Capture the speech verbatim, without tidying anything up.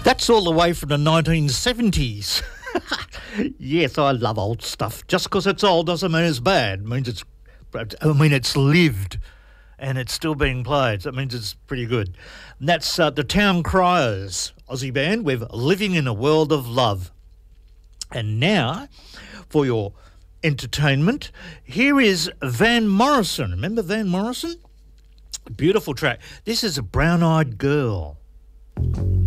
That's all the way from the nineteen seventies. Yes, I love old stuff. Just because it's old doesn't mean it's bad. It means it's, I mean, it's lived and it's still being played. So that means it's pretty good. And that's uh, the Town Criers, Aussie band, with Living in a World of Love. And now, for your entertainment, here is Van Morrison. Remember Van Morrison? Beautiful track. This is a Brown Eyed Girl.